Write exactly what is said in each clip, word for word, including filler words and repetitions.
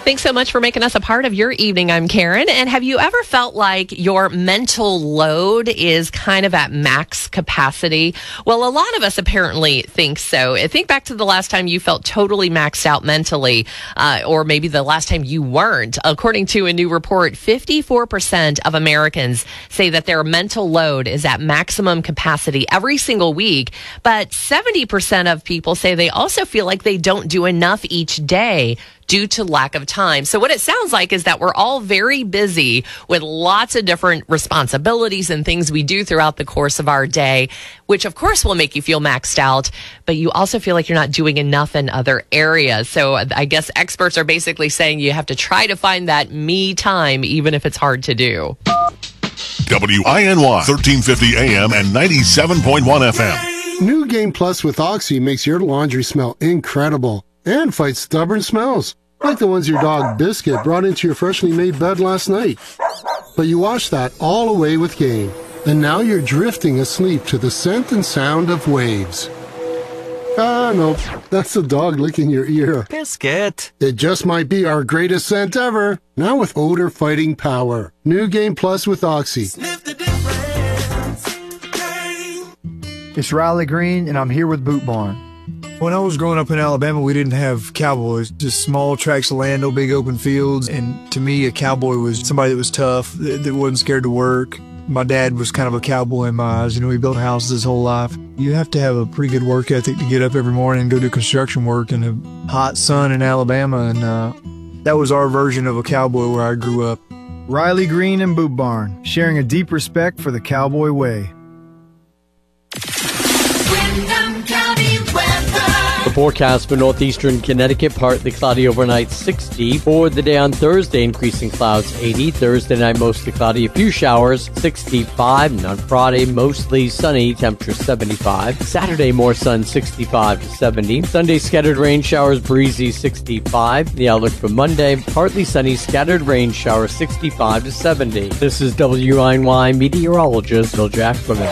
Thanks so much for making us a part of your evening. I'm Karen. And have you ever felt like your mental load is kind of at max capacity? Well, a lot of us apparently think so. Think back to the last time you felt totally maxed out mentally, uh, or maybe the last time you weren't. According to a new report, fifty-four percent of Americans say that their mental load is at maximum capacity every single week. But seventy percent of people say they also feel like they don't do enough each day due to lack of time. So what it sounds like is that we're all very busy with lots of different responsibilities and things we do throughout the course of our day, which of course will make you feel maxed out, but you also feel like you're not doing enough in other areas. So I guess experts are basically saying you have to try to find that me time, even if it's hard to do. W I N Y, thirteen fifty A M and ninety-seven point one F M. New Game Plus with Oxy makes your laundry smell incredible and fights stubborn smells, like the ones your dog Biscuit brought into your freshly made bed last night. But you washed that all away with Game, and now you're drifting asleep to the scent and sound of waves. Ah, nope, that's the dog licking your ear. Biscuit. It just might be our greatest scent ever, now with odor-fighting power. New Game Plus with Oxy. Sniff the difference. It's Riley Green, and I'm here with Boot Barn. When I was growing up in Alabama, we didn't have cowboys, just small tracts of land, no big open fields. And to me, a cowboy was somebody that was tough, that, that wasn't scared to work. My dad was kind of a cowboy in my eyes. You know, he built houses his whole life. You have to have a pretty good work ethic to get up every morning and go do construction work in a hot sun in Alabama. And uh, that was our version of a cowboy where I grew up. Riley Green and Boot Barn, sharing a deep respect for the cowboy way. Windham County weather. The forecast for northeastern Connecticut, partly cloudy overnight, sixty. For the day on Thursday, increasing clouds, eighty. Thursday night, mostly cloudy, a few showers, sixty-five. And on Friday, mostly sunny, temperature seventy-five. Saturday, more sun, sixty-five to seventy. Sunday, scattered rain showers, breezy, sixty-five. The outlook for Monday, partly sunny, scattered rain showers, sixty-five to seventy. This is W I N Y meteorologist Bill Jackman.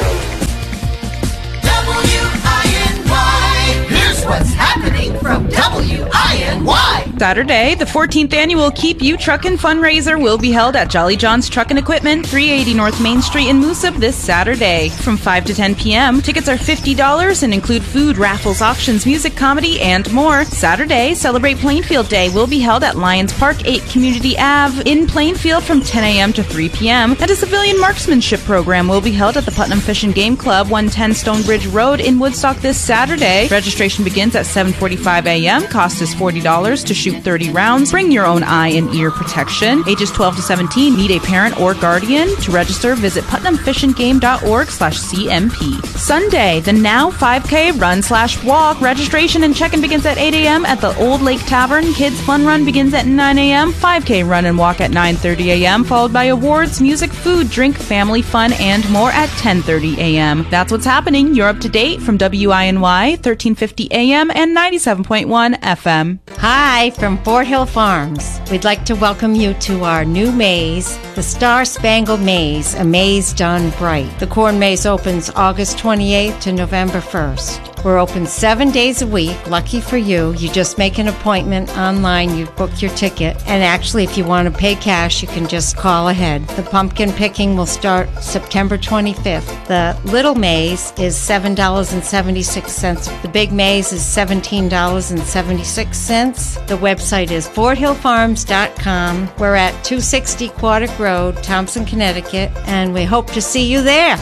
What's happening from W I N Y? Saturday, the fourteenth annual Keep You Truckin' fundraiser will be held at Jolly John's Truckin' Equipment, three eighty North Main Street in Moosup this Saturday. From five to ten p.m., tickets are fifty dollars and include food, raffles, auctions, music, comedy, and more. Saturday, Celebrate Plainfield Day will be held at Lions Park, eight Community Avenue in Plainfield from ten a.m. to three p.m. And a civilian marksmanship program will be held at the Putnam Fish and Game Club, one ten Stonebridge Road in Woodstock this Saturday. Registration begins at seven forty-five a.m. Cost is forty dollars to shoot thirty rounds. Bring your own eye and ear protection. Ages twelve to seventeen. Need a parent or guardian. To register, visit putnam fish and game dot org slash C M P. Sunday, the Now five K Run slash Walk. Registration and check-in begins at eight a.m. at the Old Lake Tavern. Kids Fun Run begins at nine a.m. five K Run and Walk at nine thirty a.m. followed by awards, music, food, drink, family fun, and more at ten thirty a.m. That's what's happening. You're up to date from W I N Y, thirteen fifty a.m. and ninety-seven point one F M. Hi, from Fort Hill Farms. We'd like to welcome you to our new maze, the Star Spangled Maze, a maze done bright. The corn maze opens August twenty-eighth to November first. We're open seven days a week. Lucky for you, you just make an appointment online, you book your ticket, and actually if you want to pay cash, you can just call ahead. The pumpkin picking will start September twenty-fifth. The little maze is seven dollars and seventy-six cents. The big maze is seventeen dollars and seventy-six cents. The website is fort hill farms dot com. We're at two sixty Quaddick Road, Thompson, Connecticut, and we hope to see you there.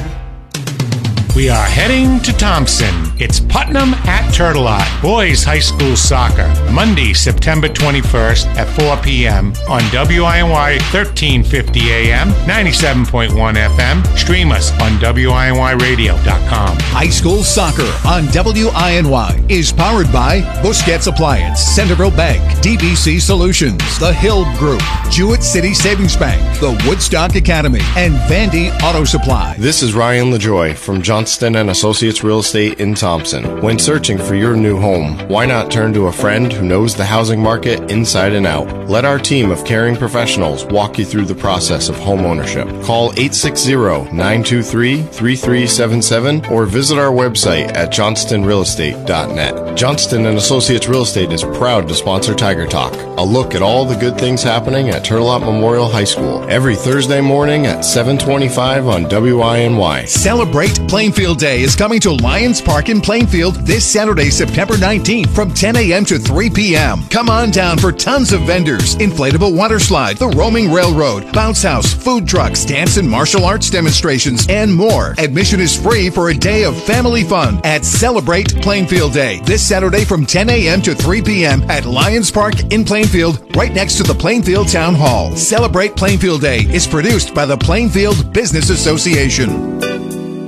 We are heading to Thompson. It's Putnam at Turtle Lot. Boys High School Soccer. Monday, September twenty-first at four p.m. on W I N Y thirteen fifty A M, ninety-seven point one F M. Stream us on W I N Y radio dot com. High School Soccer on W I N Y is powered by Busquets Appliance, Centerville Bank, D B C Solutions, The Hill Group, Jewett City Savings Bank, the Woodstock Academy, and Vandy Auto Supply. This is Ryan LaJoy from Johnston and Associates Real Estate in Thompson. Thompson. When searching for your new home, why not turn to a friend who knows the housing market inside and out? Let our team of caring professionals walk you through the process of home ownership. Call eight six zero, nine two three, three three seven seven or visit our website at johnston real estate dot net. Johnston and Associates Real Estate is proud to sponsor Tiger Talk, a look at all the good things happening at Turtle Lot Memorial High School, every Thursday morning at seven twenty-five on W I N Y. Celebrate Plainfield Day is coming to Lions Park in Plainfield this Saturday, September nineteenth from ten a.m. to three p.m. Come on down for tons of vendors, inflatable water slide, the roaming railroad, bounce house, food trucks, dance and martial arts demonstrations, and more. Admission is free for a day of family fun at Celebrate Plainfield Day this Saturday from ten a.m. to three p.m. at Lions Park in Plainfield, right next to the Plainfield Town Hall. Celebrate Plainfield Day is produced by the Plainfield Business Association.